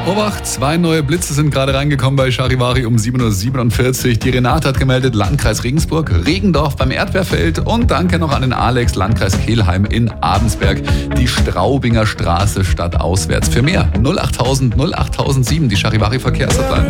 Obacht, 2 neue Blitze sind gerade reingekommen bei Charivari um 7:47 Uhr. Die Renate hat gemeldet, Landkreis Regensburg, Regendorf beim Erdbeerfeld und danke noch an den Alex, Landkreis Kelheim in Abensberg, die Straubinger Straße stadtauswärts. Für mehr 08000 08007, die Charivari Verkehrshotline.